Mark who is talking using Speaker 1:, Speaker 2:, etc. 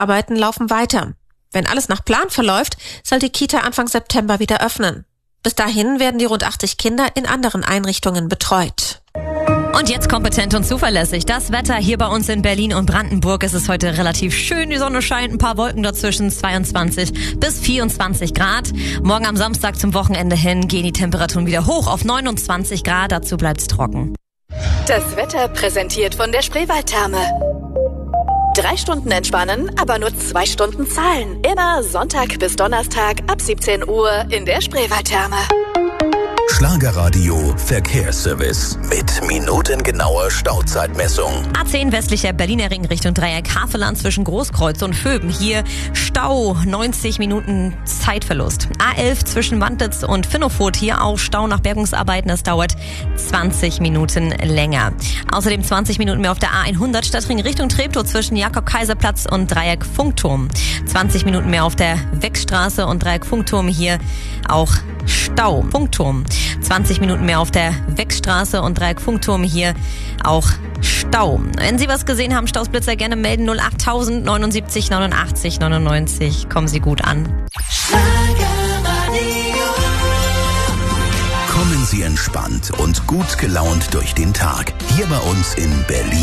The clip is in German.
Speaker 1: Bauarbeiten laufen weiter. Wenn alles nach Plan verläuft, soll die Kita Anfang September wieder öffnen. Bis dahin werden die rund 80 Kinder in anderen Einrichtungen betreut.
Speaker 2: Und jetzt kompetent und zuverlässig. Das Wetter hier bei uns in Berlin und Brandenburg. Es ist heute relativ schön. Die Sonne scheint, ein paar Wolken dazwischen, 22 bis 24 Grad. Morgen am Samstag zum Wochenende hin gehen die Temperaturen wieder hoch auf 29 Grad. Dazu bleibt's trocken.
Speaker 3: Das Wetter präsentiert von der Spreewaldtherme. 3 Stunden entspannen, aber nur 2 Stunden zahlen. Immer Sonntag bis Donnerstag ab 17 Uhr in der Spreewaldtherme.
Speaker 4: Schlagerradio Verkehrsservice mit minutengenauer Stauzeitmessung.
Speaker 2: A10 westlicher Berliner Ring Richtung Dreieck Havelland zwischen Großkreuz und Vöben. Hier Stau, 90 Minuten Zeitverlust. A11 zwischen Wandlitz und Finnofurt. Hier auch Stau nach Bergungsarbeiten. Es dauert 20 Minuten länger. Außerdem 20 Minuten mehr auf der A100 Stadtring Richtung Treptow zwischen Jakob-Kaiser-Platz und Dreieck Funkturm. 20 Minuten mehr auf der Wechstraße und Dreieck Funkturm. Hier auch Stau. Funkturm. 20 Minuten mehr auf der Wechstraße und Dreieck Funkturm. Hier auch Stau. Wenn Sie was gesehen haben, Stausblitzer, gerne melden. 08000 79 89 99. Kommen Sie gut an.
Speaker 4: Kommen Sie entspannt und gut gelaunt durch den Tag. Hier bei uns in Berlin.